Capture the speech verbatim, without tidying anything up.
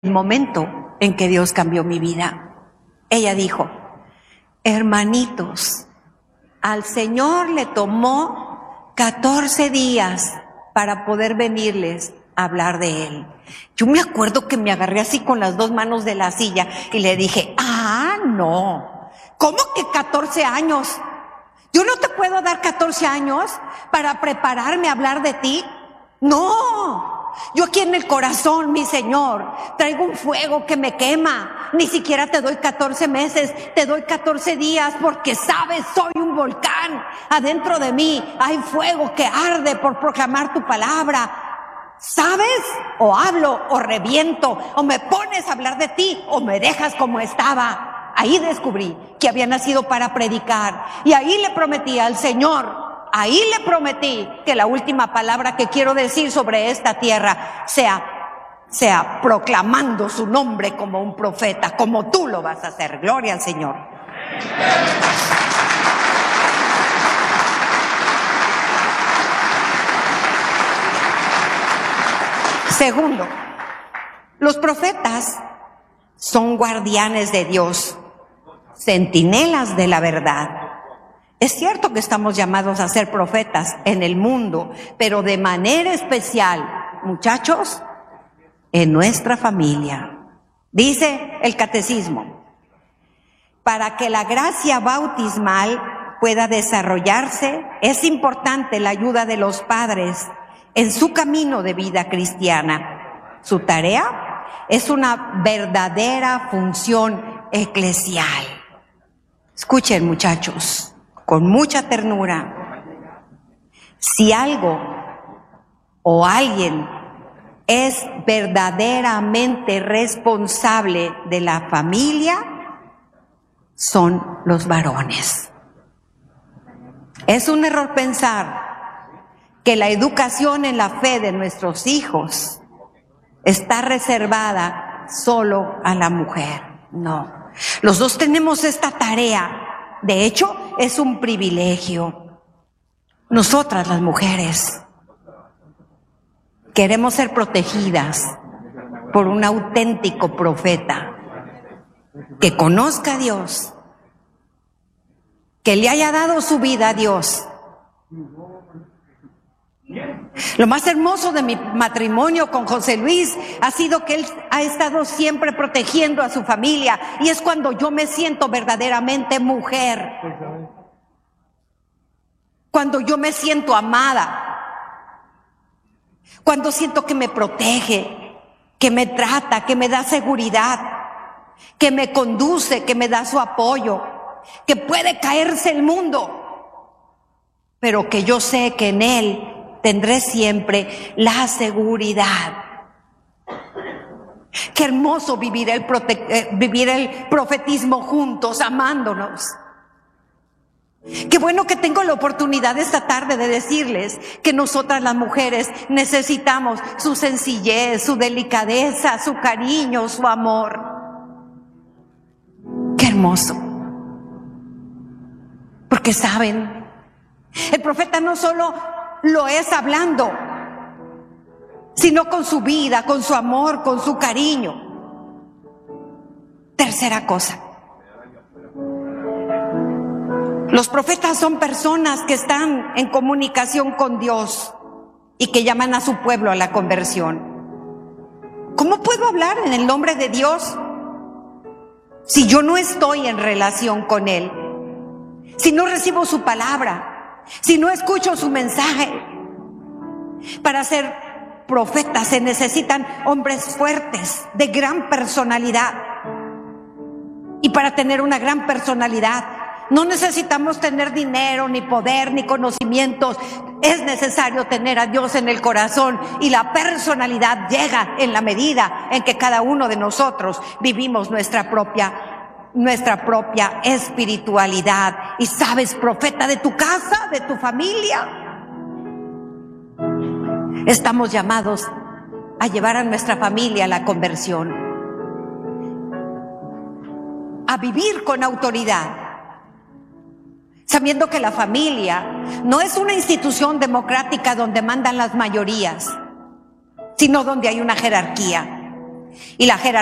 el momento en que Dios cambió mi vida. Ella dijo: hermanitos, al Señor le tomó catorce días para poder venirles a hablar de Él. Yo me acuerdo que me agarré así con las dos manos de la silla y le dije: ah, no, ¿cómo que catorce años? Yo no te puedo dar catorce años para prepararme a hablar de ti. No, yo aquí en el corazón, mi Señor, traigo un fuego que me quema. Ni siquiera te doy catorce meses, te doy catorce días, porque sabes, soy un volcán. Adentro de mí hay fuego que arde por proclamar tu palabra. ¿Sabes? O hablo, o reviento, o me pones a hablar de ti, o me dejas como estaba. Ahí descubrí que había nacido para predicar, y ahí le prometí al Señor, ahí le prometí que la última palabra que quiero decir sobre esta tierra sea, sea proclamando su nombre como un profeta, como tú lo vas a hacer. Gloria al Señor. Segundo, los profetas son guardianes de Dios, centinelas de la verdad. Es cierto que estamos llamados a ser profetas en el mundo, pero de manera especial, muchachos, en nuestra familia. Dice el catecismo: para que la gracia bautismal pueda desarrollarse, es importante la ayuda de los padres en su camino de vida cristiana. Su tarea es una verdadera función eclesial. Escuchen, muchachos, con mucha ternura. Si algo o alguien es verdaderamente responsable de la familia, son los varones. Es un error pensar que la educación en la fe de nuestros hijos está reservada solo a la mujer. No, los dos tenemos esta tarea. De hecho, es un privilegio. Nosotras, las mujeres, queremos ser protegidas por un auténtico profeta que conozca a Dios, que le haya dado su vida a Dios. Lo más hermoso de mi matrimonio con José Luis ha sido que él ha estado siempre protegiendo a su familia, y es cuando yo me siento verdaderamente mujer, cuando yo me siento amada, cuando siento que me protege, que me trata, que me da seguridad, que me conduce, que me da su apoyo, que puede caerse el mundo, pero que yo sé que en él tendré siempre la seguridad. Qué hermoso vivir el, prote- eh, vivir el profetismo juntos, amándonos. Qué bueno que tengo la oportunidad esta tarde de decirles que nosotras las mujeres necesitamos su sencillez, su delicadeza, su cariño, su amor. Qué hermoso. Porque saben, el profeta no solo lo es hablando, sino con su vida, con su amor, con su cariño. Tercera cosa, los profetas son personas que están en comunicación con Dios y que llaman a su pueblo a la conversión. ¿Cómo puedo hablar en el nombre de Dios si yo no estoy en relación con Él? Si no recibo su palabra, si no escucho su mensaje. Para ser profetas se necesitan hombres fuertes, de gran personalidad. Y para tener una gran personalidad no necesitamos tener dinero, ni poder, ni conocimientos. Es necesario tener a Dios en el corazón, y la personalidad llega en la medida en que cada uno de nosotros vivimos nuestra propia nuestra propia espiritualidad. Y sabes, profeta de tu casa, de tu familia, estamos llamados a llevar a nuestra familia a la conversión, a vivir con autoridad, sabiendo que la familia no es una institución democrática donde mandan las mayorías, sino donde hay una jerarquía. Y la jerarquía